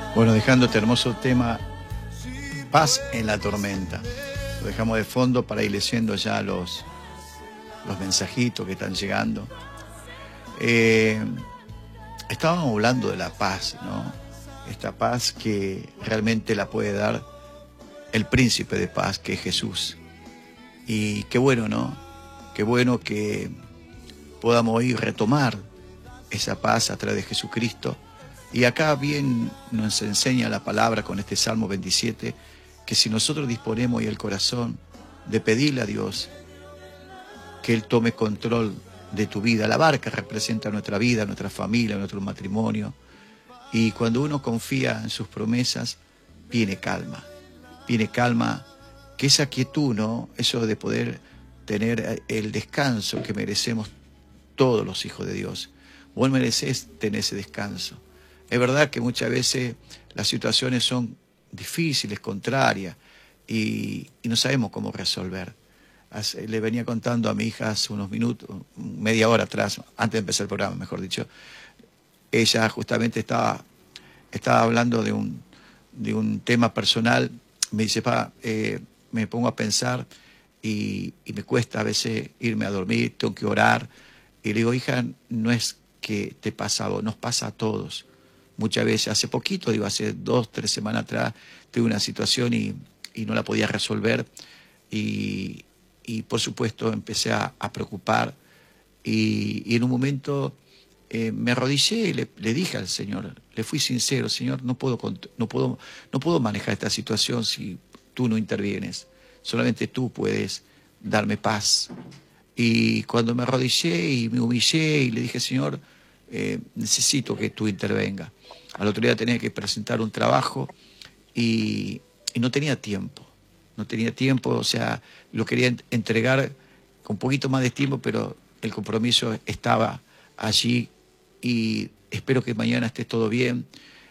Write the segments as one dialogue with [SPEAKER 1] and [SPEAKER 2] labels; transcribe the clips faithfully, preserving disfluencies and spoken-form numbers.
[SPEAKER 1] Bueno, dejando este hermoso tema, paz en la tormenta. Lo dejamos de fondo para ir leyendo ya los, los mensajitos que están llegando. Eh, estábamos hablando de la paz, ¿no? Esta paz que realmente la puede dar el príncipe de paz, que es Jesús. Y qué bueno, ¿no? Qué bueno que podamos hoy retomar esa paz a través de Jesucristo. Y acá bien nos enseña la palabra con este Salmo veintisiete, que si nosotros disponemos y el corazón de pedirle a Dios que Él tome control de tu vida. La barca representa nuestra vida, nuestra familia, nuestro matrimonio. Y cuando uno confía en sus promesas, viene calma. Viene calma, que esa quietud, ¿no? Eso de poder tener el descanso que merecemos todos los hijos de Dios. Vos merecés tener ese descanso. Es verdad que muchas veces las situaciones son difíciles, contrarias, y, y no sabemos cómo resolver. Hace, le venía contando a mi hija hace unos minutos, media hora atrás, antes de empezar el programa, mejor dicho, ella justamente estaba, estaba hablando de un, de un tema personal. Me dice, pa, eh, me pongo a pensar y, y me cuesta a veces irme a dormir, tengo que orar. Y le digo, hija, no es que te pasa a vos, nos pasa a todos. Muchas veces, hace poquito, digo, hace dos, tres semanas atrás, tuve una situación y, y no la podía resolver. Y, y por supuesto empecé a, a preocupar. Y, y en un momento eh, me arrodillé y le, le dije al Señor, le fui sincero, Señor, no puedo, no, puedo, no puedo manejar esta situación si tú no intervienes. Solamente tú puedes darme paz. Y cuando me arrodillé y me humillé y le dije, Señor, eh, necesito que tú intervengas. Al otro día tenía que presentar un trabajo y, y no tenía tiempo. No tenía tiempo, o sea, lo quería entregar con un poquito más de tiempo, pero el compromiso estaba allí y espero que mañana esté todo bien.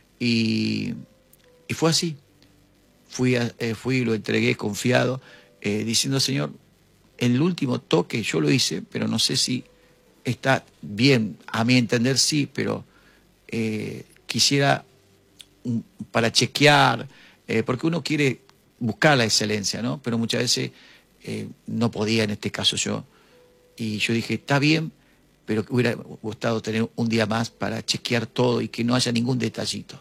[SPEAKER 1] Y, y fue así. Fui, a, eh, fui y lo entregué confiado, eh, diciendo, Señor, el último toque yo lo hice, pero no sé si está bien. A mi entender sí, pero eh, quisiera um, para chequear, eh, porque uno quiere buscar la excelencia, ¿no? Pero muchas veces eh, no podía en este caso yo. Y yo dije, está bien, pero hubiera gustado tener un día más para chequear todo y que no haya ningún detallito.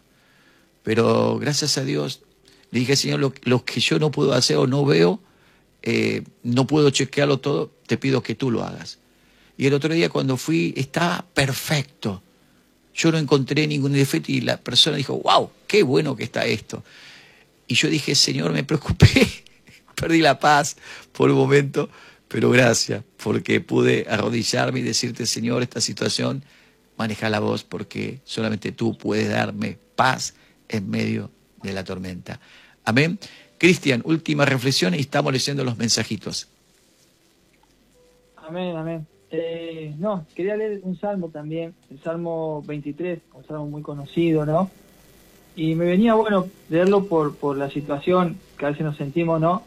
[SPEAKER 1] Pero gracias a Dios, le dije, Señor, lo, lo que yo no puedo hacer o no veo, eh, no puedo chequearlo todo, te pido que tú lo hagas. Y el otro día cuando fui, estaba perfecto. Yo no encontré ningún defecto y la persona dijo, wow, qué bueno que está esto. Y yo dije, Señor, me preocupé, perdí la paz por un momento, pero gracias, porque pude arrodillarme y decirte, Señor, esta situación, maneja la voz, porque solamente tú puedes darme paz en medio de la tormenta. Amén. Cristian, última reflexión y estamos leyendo los mensajitos.
[SPEAKER 2] Amén, amén. Eh, no, quería leer un salmo también, el Salmo veintitrés, un salmo muy conocido, ¿no? Y me venía, bueno, leerlo por, por la situación que a veces nos sentimos, ¿no?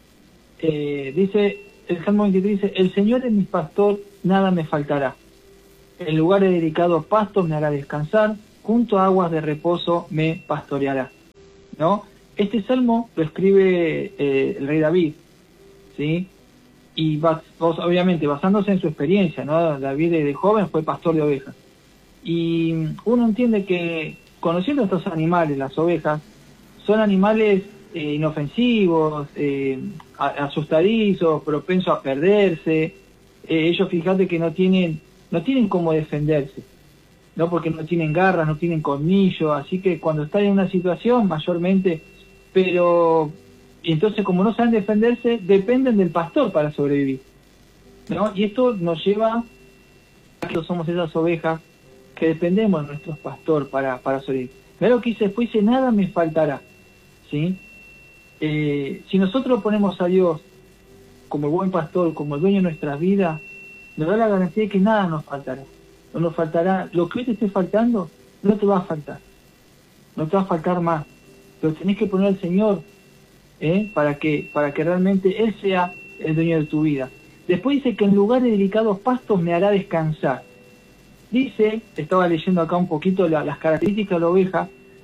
[SPEAKER 2] Eh, dice, el Salmo veintitrés dice, el Señor es mi pastor, nada me faltará. En lugares dedicados pastos me hará descansar, junto a aguas de reposo me pastoreará, ¿no? Este salmo lo escribe eh, el rey David, ¿sí? Y bas, obviamente basándose en su experiencia, ¿no? David de joven fue pastor de ovejas. Y uno entiende que, conociendo estos animales, las ovejas, son animales eh, inofensivos, eh, asustadizos, propensos a perderse. Eh, ellos, fíjate que no tienen, no tienen cómo defenderse, ¿no? Porque no tienen garras, no tienen colmillos, así que cuando están en una situación, mayormente, pero... Y entonces, como no saben defenderse, dependen del pastor para sobrevivir, ¿no? Y esto nos lleva a que somos esas ovejas que dependemos de nuestro pastor para, para sobrevivir. Mirá lo que dice después, dice, nada me faltará, ¿sí? Eh, si nosotros ponemos a Dios como el buen pastor, como el dueño de nuestras vidas, nos da la garantía de que nada nos faltará. No nos faltará, lo que hoy te esté faltando, no te va a faltar. No te va a faltar más. Pero tenés que poner al Señor, ¿Eh? para que para que realmente Él sea el dueño de tu vida. Después dice que en lugares delicados pastos me hará descansar. Dice, estaba leyendo acá un poquito la, las características de la oveja,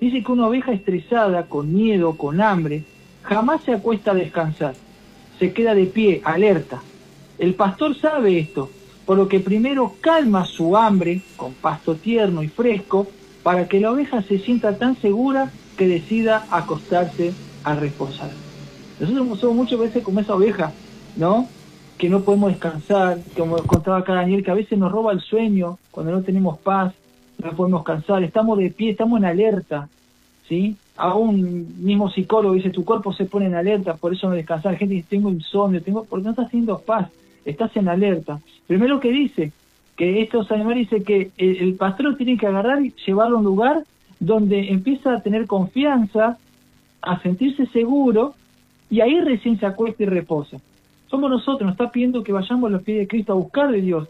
[SPEAKER 2] Dice que una oveja estresada, con miedo, con hambre, jamás se acuesta a descansar. Se queda de pie, alerta. El pastor sabe esto, por lo que primero calma su hambre con pasto tierno y fresco, para que la oveja se sienta tan segura que decida acostarse a reposar. Nosotros somos muchas veces como esa oveja, ¿no? Que no podemos descansar, como contaba acá Daniel, que a veces nos roba el sueño cuando no tenemos paz, no podemos cansar, estamos de pie, estamos en alerta, ¿sí? Aún mismo psicólogo dice, tu cuerpo se pone en alerta, por eso no descansar. Gente dice, tengo insomnio, tengo, porque no estás teniendo paz, estás en alerta. Primero que dice, que estos animales dice que el, el pastor tiene que agarrar y llevarlo a un lugar donde empieza a tener confianza, a sentirse seguro, y ahí recién se acuesta y reposa. Somos nosotros, nos está pidiendo que vayamos a los pies de Cristo a buscar de Dios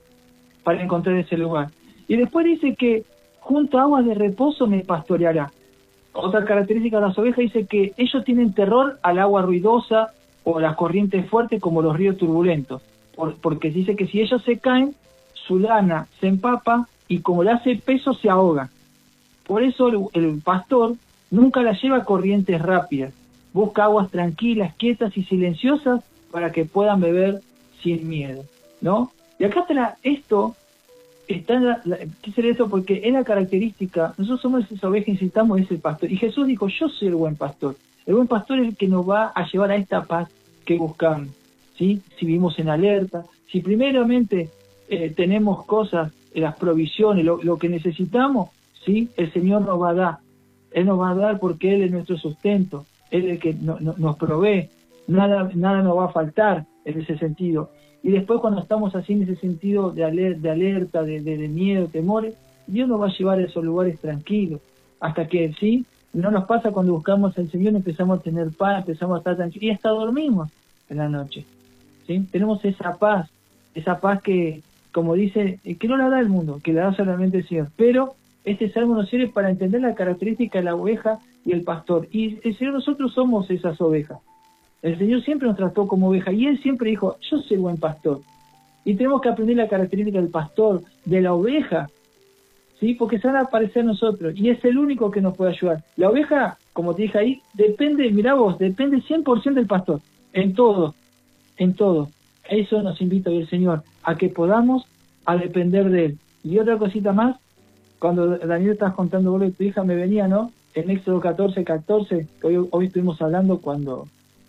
[SPEAKER 2] para encontrar ese lugar. Y después dice que junto a aguas de reposo me pastoreará. Otra característica de las ovejas dice que ellos tienen terror al agua ruidosa o a las corrientes fuertes como los ríos turbulentos, por, porque dice que si ellos se caen, su lana se empapa y como le hace peso se ahoga. Por eso el, el pastor nunca la lleva a corrientes rápidas, busca aguas tranquilas, quietas y silenciosas para que puedan beber sin miedo, ¿no? Y acá tra esto, está la, la, ¿qué será esto? Porque es la característica, nosotros somos esa oveja y necesitamos ese pastor. Y Jesús dijo, yo soy el buen pastor. El buen pastor es el que nos va a llevar a esta paz que buscamos, ¿sí? Si vivimos en alerta, si primeramente eh, tenemos cosas, las provisiones, lo, lo que necesitamos, ¿sí? El Señor nos va a dar. Él nos va a dar porque Él es nuestro sustento, Él es el que no, no, nos provee, nada, nada nos va a faltar en ese sentido. Y después cuando estamos así en ese sentido de, aler, de alerta, de, de, de miedo, temores, Dios nos va a llevar a esos lugares tranquilos, hasta que, ¿sí? No nos pasa cuando buscamos al Señor, empezamos a tener paz, empezamos a estar tranquilos, y hasta dormimos en la noche, ¿sí? Tenemos esa paz, esa paz que, como dice, que no la da el mundo, que la da solamente el Señor. Pero este salmo nos sirve para entender la característica de la oveja y el pastor. Y el Señor, nosotros somos esas ovejas. El Señor siempre nos trató como oveja y Él siempre dijo, yo soy el buen pastor. Y tenemos que aprender la característica del pastor, de la oveja, ¿sí? Porque se van a aparecer nosotros y es el único que nos puede ayudar. La oveja, como te dije ahí, depende, mirá vos, depende cien por ciento del pastor, en todo, en todo. Eso nos invita hoy el Señor, a que podamos a depender de Él. Y otra cosita más, cuando Daniel estás contando vos de tu hija, me venía, ¿no? En Éxodo catorce, catorce, que hoy, hoy estuvimos hablando cuando,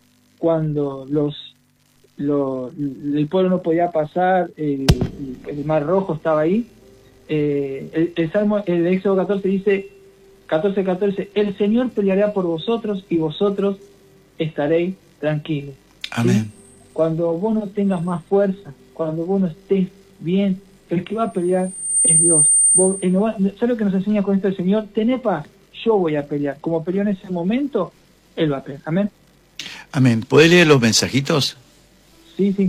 [SPEAKER 2] cuando los, los el pueblo no podía pasar, el, el mar rojo estaba ahí. Eh, el, el Salmo, el Éxodo catorce dice, catorce, catorce, el Señor peleará por vosotros y vosotros estaréis tranquilos.
[SPEAKER 1] Amén.
[SPEAKER 2] ¿Sí? Cuando vos no tengas más fuerza, cuando vos no estés bien, el que va a pelear es Dios. Vos, eh, no va, ¿sabes lo que nos enseña con esto el Señor? Tené paz, yo voy a pelear. Como peleó en ese momento, Él va a pelear. Amén.
[SPEAKER 1] Amén. ¿Podés leer los mensajitos?
[SPEAKER 2] Sí, sí.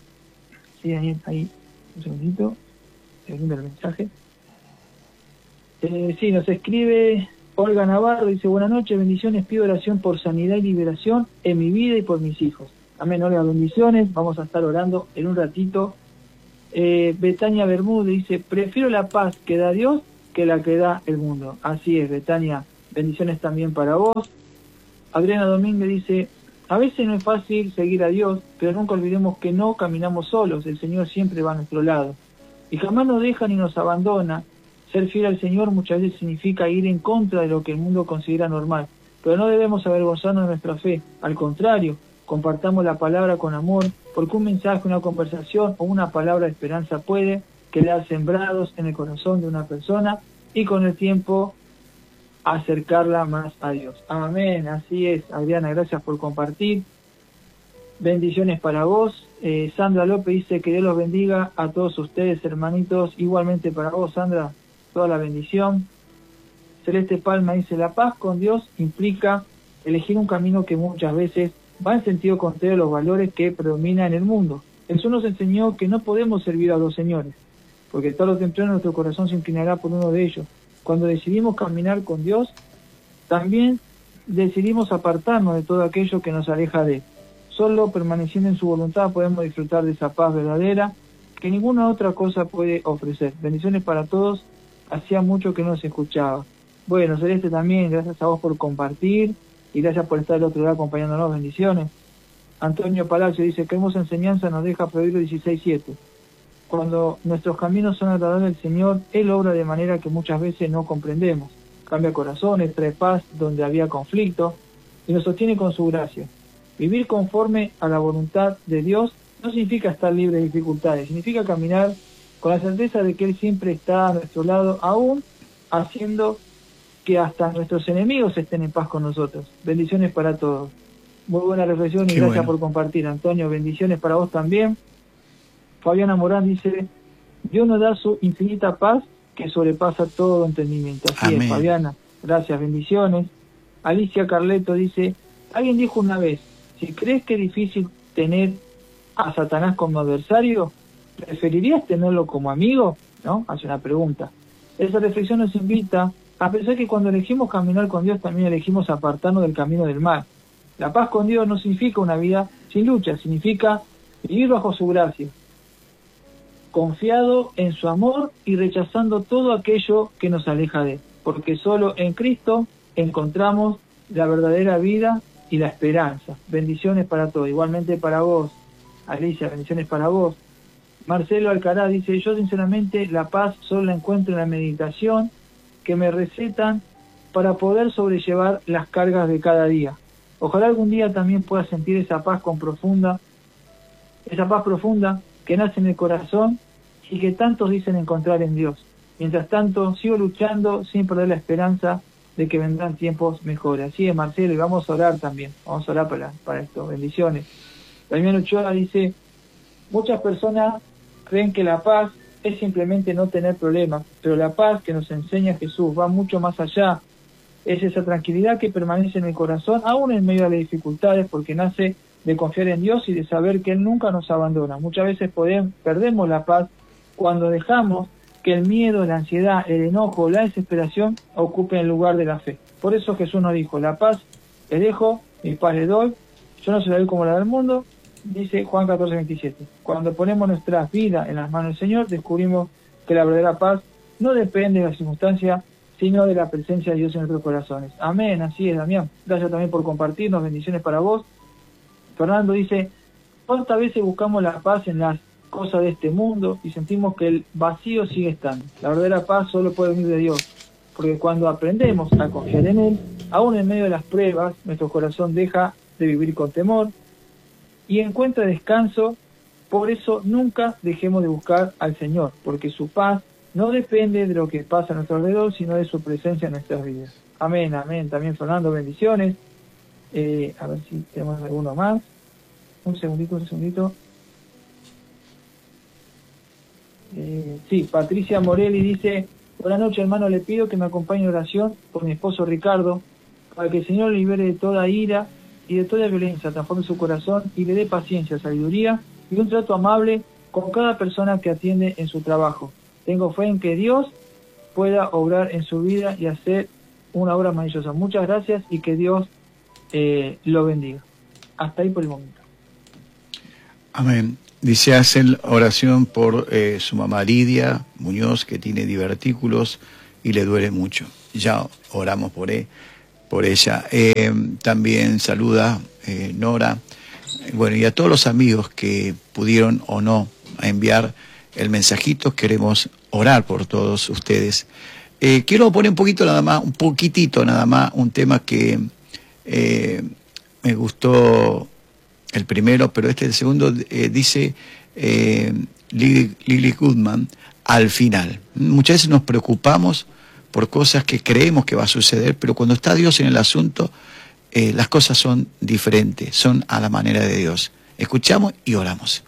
[SPEAKER 2] Sí, ahí, ahí. Un segundito. Segundo el mensaje. Eh, sí, nos escribe Olga Navarro, dice, buenas noches, bendiciones, pido oración por sanidad y liberación en mi vida y por mis hijos. Amén, Olga, bendiciones, vamos a estar orando en un ratito. Eh, Betania Bermúdez dice, prefiero la paz que da Dios que la que da el mundo. Así es, Betania, bendiciones también para vos. Adriana Domínguez dice, a veces no es fácil seguir a Dios, pero nunca olvidemos que no caminamos solos, el Señor siempre va a nuestro lado. Y jamás nos deja ni nos abandona. Ser fiel al Señor muchas veces significa ir en contra de lo que el mundo considera normal, pero no debemos avergonzarnos de nuestra fe, al contrario, compartamos la palabra con amor, porque un mensaje, una conversación o una palabra de esperanza puede quedar sembrados en el corazón de una persona y con el tiempo acercarla más a Dios. Amén, así es, Adriana, gracias por compartir. Bendiciones para vos. Eh, Sandra López dice que Dios los bendiga a todos ustedes, hermanitos. Igualmente para vos, Sandra, toda la bendición. Celeste Palma dice, la paz con Dios implica elegir un camino que muchas veces va en sentido contrario a los valores que predominan en el mundo. Jesús nos enseñó que no podemos servir a dos señores, porque tarde o temprano nuestro corazón se inclinará por uno de ellos. Cuando decidimos caminar con Dios, también decidimos apartarnos de todo aquello que nos aleja de Él. Solo permaneciendo en su voluntad podemos disfrutar de esa paz verdadera que ninguna otra cosa puede ofrecer. Bendiciones para todos. Hacía mucho que no se escuchaba. Bueno, Celeste, también, gracias a vos por compartir y gracias por estar al otro lado acompañándonos. Bendiciones. Antonio Palacio dice, qué hermosa enseñanza nos deja Proverbios dieciséis siete. Cuando nuestros caminos son agradables al Señor, Él obra de manera que muchas veces no comprendemos. Cambia corazones, trae paz donde había conflicto y nos sostiene con su gracia. Vivir conforme a la voluntad de Dios no significa estar libre de dificultades, significa caminar con la certeza de que Él siempre está a nuestro lado, aún haciendo que hasta nuestros enemigos estén en paz con nosotros. Bendiciones para todos. Muy buena reflexión y
[SPEAKER 1] Qué
[SPEAKER 2] gracias
[SPEAKER 1] bueno.
[SPEAKER 2] por compartir, Antonio. Bendiciones para vos también. Fabiana Morán dice, Dios nos da su infinita paz que sobrepasa todo entendimiento. Así
[SPEAKER 1] Amén.
[SPEAKER 2] es, Fabiana. Gracias, bendiciones. Alicia Carleto dice, alguien dijo una vez, si crees que es difícil tener a Satanás como adversario, ¿preferirías tenerlo como amigo? ¿No? Hace una pregunta. Esa reflexión nos invita a pensar que cuando elegimos caminar con Dios también elegimos apartarnos del camino del mal. La paz con Dios no significa una vida sin lucha, significa vivir bajo su gracia, confiado en su amor y rechazando todo aquello que nos aleja de Él, porque solo en Cristo encontramos la verdadera vida y la esperanza. Bendiciones para todos, igualmente para vos, Alicia, bendiciones para vos. Marcelo Alcaraz dice, yo sinceramente la paz solo la encuentro en la meditación que me recetan para poder sobrellevar las cargas de cada día. Ojalá algún día también pueda sentir esa paz con profunda, esa paz profunda que nace en el corazón y que tantos dicen encontrar en Dios. Mientras tanto, sigo luchando sin perder la esperanza de que vendrán tiempos mejores. Así es, Marcelo, y vamos a orar también, vamos a orar para, para esto. Bendiciones. Damián Ochoa dice, muchas personas creen que la paz es simplemente no tener problemas, pero la paz que nos enseña Jesús va mucho más allá. Es esa tranquilidad que permanece en el corazón, aún en medio de las dificultades, porque nace de confiar en Dios y de saber que Él nunca nos abandona. Muchas veces podemos, perdemos la paz cuando dejamos que el miedo, la ansiedad, el enojo, la desesperación ocupen el lugar de la fe. Por eso Jesús nos dijo, la paz les dejo, mi paz les doy, yo no se la doy como la del mundo, dice Juan catorce veintisiete. Cuando ponemos nuestras vidas en las manos del Señor, descubrimos que la verdadera paz no depende de las circunstancias, sino de la presencia de Dios en nuestros corazones. Amén, así es, Damián. Gracias también por compartirnos, bendiciones para vos. Fernando dice, ¿cuántas veces buscamos la paz en las cosas de este mundo y sentimos que el vacío sigue estando? La verdadera paz solo puede venir de Dios, porque cuando aprendemos a confiar en Él, aún en medio de las pruebas, nuestro corazón deja de vivir con temor y encuentra descanso. Por eso nunca dejemos de buscar al Señor, porque su paz no depende de lo que pasa a nuestro alrededor, sino de su presencia en nuestras vidas. Amén, amén. También Fernando, bendiciones. Eh, a ver si tenemos alguno más. Un segundito, un segundito. Eh, sí, Patricia Morelli dice, buenas noches, hermano, le pido que me acompañe en oración por mi esposo Ricardo, para que el Señor le libere de toda ira y de toda violencia, transforme su corazón y le dé paciencia, sabiduría y un trato amable con cada persona que atiende en su trabajo. Tengo fe en que Dios pueda obrar en su vida y hacer una obra maravillosa. Muchas gracias y que Dios eh, lo bendiga. Hasta ahí por el momento.
[SPEAKER 1] Amén. Dice, hacen oración por eh, su mamá Lidia Muñoz, que tiene divertículos y le duele mucho. Ya oramos por, él, por ella. Eh, también saluda eh, Nora. Bueno, y a todos los amigos que pudieron o no enviar el mensajito, queremos orar por todos ustedes. Eh, quiero poner un poquito nada más, un poquitito nada más, un tema que eh, me gustó el primero, pero este el segundo eh, dice eh, Lily, Lily Goodman, al final. Muchas veces nos preocupamos por cosas que creemos que va a suceder, pero cuando está Dios en el asunto, eh, las cosas son diferentes, son a la manera de Dios. Escuchamos y oramos.